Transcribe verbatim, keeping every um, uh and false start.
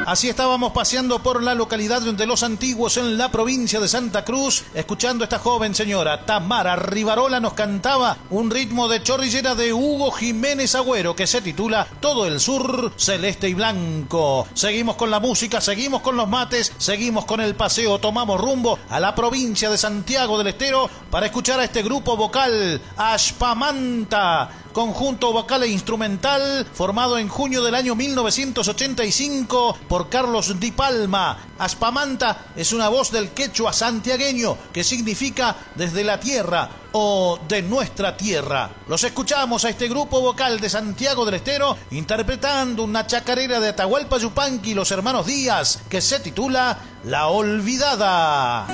Así estábamos paseando por la localidad de Los Antiguos en la provincia de Santa Cruz, escuchando a esta joven señora, Tamara Rivarola, nos cantaba un ritmo de chorrillera de Hugo Jiménez Agüero que se titula Todo el Sur Celeste y Blanco. Seguimos con la música, seguimos con los mates, seguimos con el paseo, tomamos rumbo a la provincia de Santiago del Estero para escuchar a este grupo vocal, Ashpamanta, conjunto vocal e instrumental formado en junio del año mil novecientos ochenta y cinco por Carlos Di Palma. Ashpamanta es una voz del quechua santiagueño que significa desde la tierra o de nuestra tierra. Los escuchamos a este grupo vocal de Santiago del Estero interpretando una chacarera de Atahualpa Yupanqui y los hermanos Díaz que se titula La Olvidada.